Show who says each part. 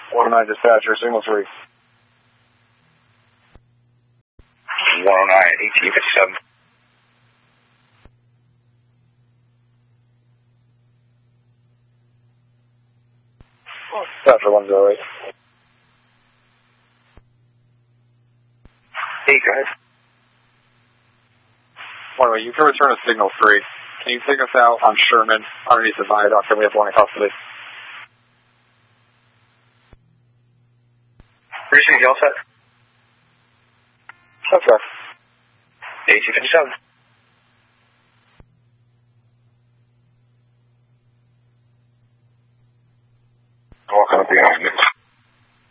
Speaker 1: 109 dispatcher, signal 3.
Speaker 2: 109, 1857.
Speaker 1: Dispatcher 108.
Speaker 2: Hey, go ahead.
Speaker 1: Anyway, you can return a signal 3. Can you take us out on Sherman underneath the viaduct, and we have one in custody?
Speaker 2: Precinct, you all set?
Speaker 1: That's right.
Speaker 2: 1857.
Speaker 1: Walking up behind me.